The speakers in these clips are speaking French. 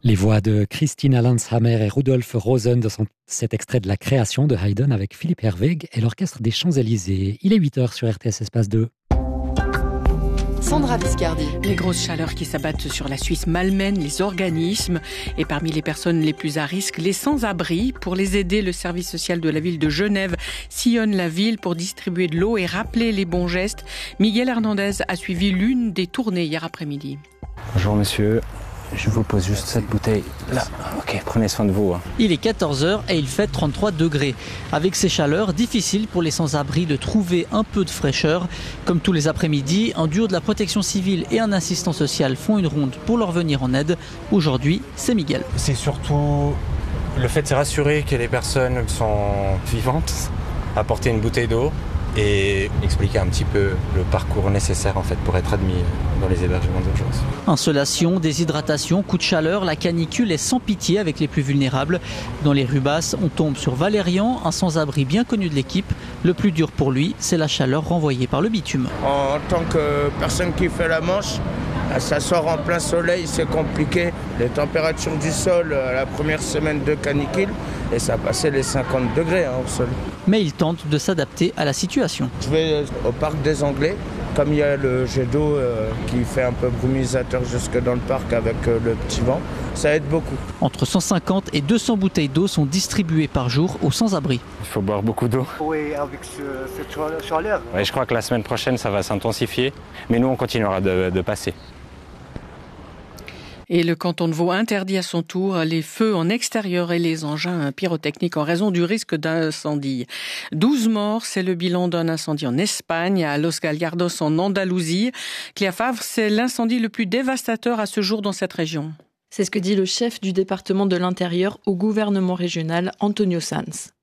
Les voix de Christina Landshammer et Rudolf Rosen dans cet extrait de La création de Haydn avec Philippe Herweg et l'Orchestre des Champs-Élysées. Il est 8h sur RTS Espace 2. Sandra Biscardi. Les grosses chaleurs qui s'abattent sur la Suisse malmènent les organismes et parmi les personnes les plus à risque, les sans-abri. Pour les aider, le service social de la ville de Genève sillonne la ville pour distribuer de l'eau et rappeler les bons gestes. Miguel Hernandez a suivi l'une des tournées hier après-midi. Bonjour monsieur, je vous pose juste cette bouteille là. Ok, prenez soin de vous. Il est 14h et il fait 33 degrés. Avec ces chaleurs, difficile pour les sans-abri de trouver un peu de fraîcheur. Comme tous les après-midi, un duo de la protection civile et un assistant social font une ronde pour leur venir en aide. Aujourd'hui, c'est Miguel. C'est surtout le fait de se rassurer que les personnes sont vivantes, apporter une bouteille d'eau et expliquer un petit peu le parcours nécessaire en fait pour être admis dans les hébergements d'urgence. Insolation, déshydratation, coup de chaleur, la canicule est sans pitié avec les plus vulnérables. Dans les rues basses, on tombe sur Valérian, un sans-abri bien connu de l'équipe. Le plus dur pour lui, c'est la chaleur renvoyée par le bitume. En tant que personne qui fait la manche, ça sort en plein soleil, c'est compliqué. Les températures du sol à la première semaine de canicule, et ça passait les 50 degrés au sol. Mais il tente de s'adapter à la situation. Je vais au parc des Anglais, comme il y a le jet d'eau qui fait un peu brumisateur jusque dans le parc avec le petit vent, ça aide beaucoup. Entre 150 et 200 bouteilles d'eau sont distribuées par jour aux sans-abri. Il faut boire beaucoup d'eau. Oui, avec cette chaleur. Ouais, je crois que la semaine prochaine ça va s'intensifier, mais nous on continuera de passer. Et le canton de Vaud interdit à son tour les feux en extérieur et les engins pyrotechniques en raison du risque d'incendie. 12 morts, c'est le bilan d'un incendie en Espagne, à Los Gallardos en Andalousie. Cléa Favre, c'est l'incendie le plus dévastateur à ce jour dans cette région. C'est ce que dit le chef du département de l'Intérieur au gouvernement régional, Antonio Sanz.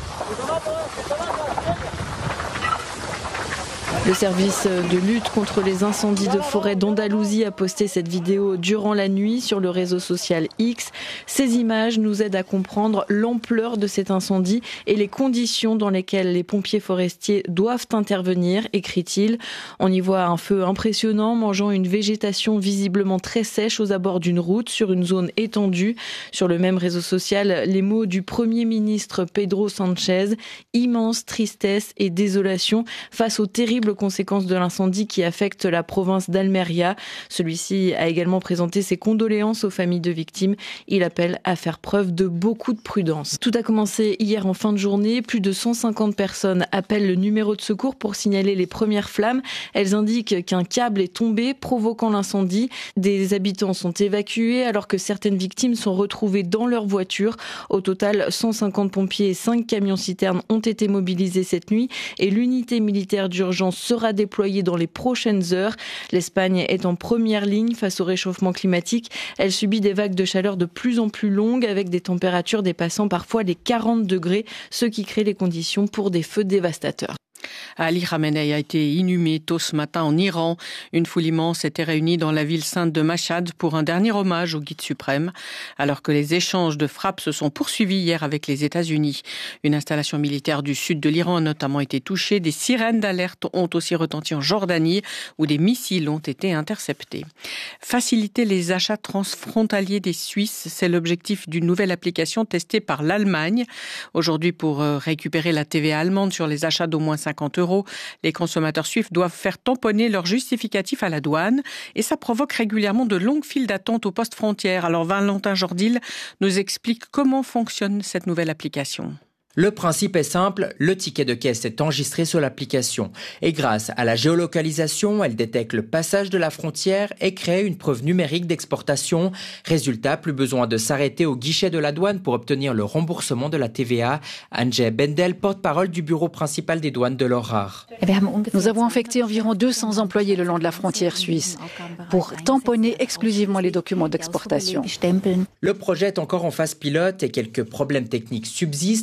Le service de lutte contre les incendies de forêt d'Andalousie a posté cette vidéo durant la nuit sur le réseau social X. Ces images nous aident à comprendre l'ampleur de cet incendie et les conditions dans lesquelles les pompiers forestiers doivent intervenir, écrit-il. On y voit un feu impressionnant mangeant une végétation visiblement très sèche aux abords d'une route sur une zone étendue. Sur le même réseau social, les mots du Premier ministre Pedro Sánchez, immense tristesse et désolation face aux terribles conséquences de l'incendie qui affecte la province d'Almeria. Celui-ci a également présenté ses condoléances aux familles de victimes. Il appelle à faire preuve de beaucoup de prudence. Tout a commencé hier en fin de journée. Plus de 150 personnes appellent le numéro de secours pour signaler les premières flammes. Elles indiquent qu'un câble est tombé, provoquant l'incendie. Des habitants sont évacués alors que certaines victimes sont retrouvées dans leur voiture. Au total, 150 pompiers et 5 camions-citernes ont été mobilisés cette nuit et l'unité militaire d'urgence sera déployée dans les prochaines heures. L'Espagne est en première ligne face au réchauffement climatique. Elle subit des vagues de chaleur de plus en plus longues avec des températures dépassant parfois les 40 degrés, ce qui crée les conditions pour des feux dévastateurs. Ali Khamenei a été inhumé tôt ce matin en Iran. Une foule immense était réunie dans la ville sainte de Mashhad pour un dernier hommage au guide suprême, alors que les échanges de frappes se sont poursuivis hier avec les États-Unis. Une installation militaire du sud de l'Iran a notamment été touchée. Des sirènes d'alerte ont aussi retenti en Jordanie, où des missiles ont été interceptés. Faciliter les achats transfrontaliers des Suisses, c'est l'objectif d'une nouvelle application testée par l'Allemagne. Aujourd'hui, pour récupérer la TVA allemande sur les achats d'au moins 50 €, les consommateurs suisses doivent faire tamponner leur justificatif à la douane et ça provoque régulièrement de longues files d'attente aux postes frontières. Alors Valentin Jordil nous explique comment fonctionne cette nouvelle application. Le principe est simple, le ticket de caisse est enregistré sur l'application et grâce à la géolocalisation, elle détecte le passage de la frontière et crée une preuve numérique d'exportation. Résultat, plus besoin de s'arrêter au guichet de la douane pour obtenir le remboursement de la TVA. Anje Bendel, porte-parole du bureau principal des douanes de l'Orrar. Nous avons affecté environ 200 employés le long de la frontière suisse pour tamponner exclusivement les documents d'exportation. Le projet est encore en phase pilote et quelques problèmes techniques subsistent. Au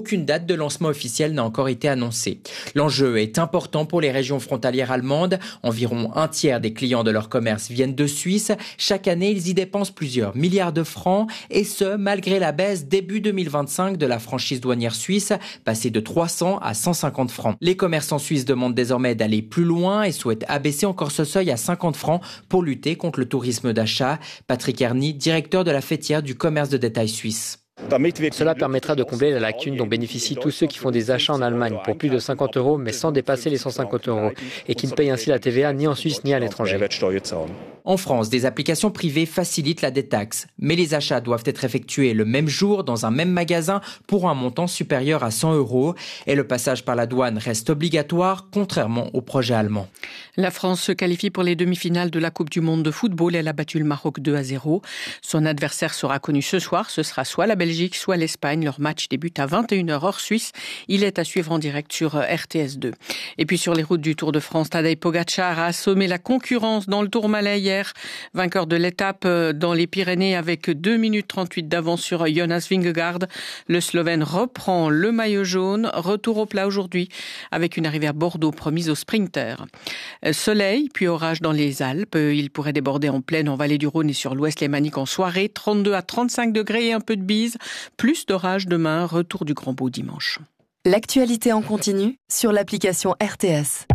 aucune date de lancement officielle n'a encore été annoncée. L'enjeu est important pour les régions frontalières allemandes. Environ un tiers des clients de leur commerce viennent de Suisse. Chaque année, ils y dépensent plusieurs milliards de francs, et ce, malgré la baisse début 2025 de la franchise douanière suisse, passée de 300 à 150 francs. Les commerçants suisses demandent désormais d'aller plus loin et souhaitent abaisser encore ce seuil à 50 francs pour lutter contre le tourisme d'achat. Patrick Erny, directeur de la fêtière du commerce de détail suisse. Cela permettra de combler la lacune dont bénéficient tous ceux qui font des achats en Allemagne pour plus de 50 € mais sans dépasser les 150 € et qui ne payent ainsi la TVA ni en Suisse ni à l'étranger. En France, des applications privées facilitent la détaxe, mais les achats doivent être effectués le même jour dans un même magasin pour un montant supérieur à 100 € et le passage par la douane reste obligatoire, contrairement au projet allemand. La France se qualifie pour les demi-finales de la Coupe du Monde de football. Elle a battu le Maroc 2-0. Son adversaire sera connu ce soir. Ce sera soit la Belgique, soit l'Espagne. Leur match débute à 21h heure suisse. Il est à suivre en direct sur RTS2. Et puis sur les routes du Tour de France, Tadej Pogačar a assommé la concurrence dans le Tourmalet hier. Vainqueur de l'étape dans les Pyrénées avec 2 minutes 38 d'avance sur Jonas Vingegaard. Le Slovène reprend le maillot jaune. Retour au plat aujourd'hui avec une arrivée à Bordeaux promise aux sprinters. Soleil, puis orage dans les Alpes. Il pourrait déborder en plaine en vallée du Rhône et sur l'ouest lémanique en soirée. 32 à 35 degrés et un peu de bise. Plus d'orage demain. Retour du grand beau dimanche. L'actualité en continu sur l'application RTS.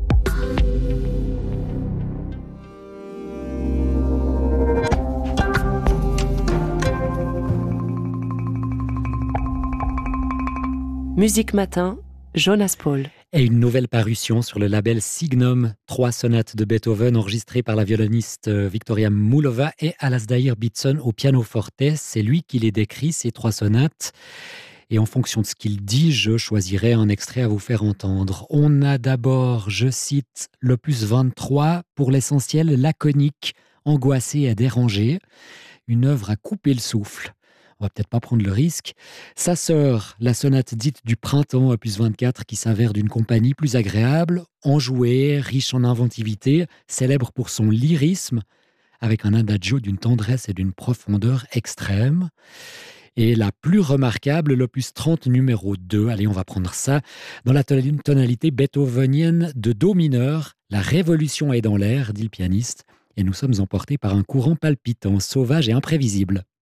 Musique Matin, Jonas Paul. Et une nouvelle parution sur le label Signum, 3 sonates de Beethoven enregistrées par la violoniste Victoria Moulova et Alasdair Bitson au pianoforte. C'est lui qui les décrit, ces 3 sonates. Et en fonction de ce qu'il dit, je choisirai un extrait à vous faire entendre. On a d'abord, je cite, l'opus 23, pour l'essentiel laconique, angoissé et dérangé. Une œuvre à couper le souffle. On va peut-être pas prendre le risque. Sa sœur, la sonate dite du printemps, opus 24, qui s'avère d'une compagnie plus agréable, enjouée, riche en inventivité, célèbre pour son lyrisme, avec un adagio d'une tendresse et d'une profondeur extrême. Et la plus remarquable, l'opus 30 numéro 2. Allez, on va prendre ça dans la tonalité beethovenienne de Do mineur. La révolution est dans l'air, dit le pianiste, et nous sommes emportés par un courant palpitant, sauvage et imprévisible.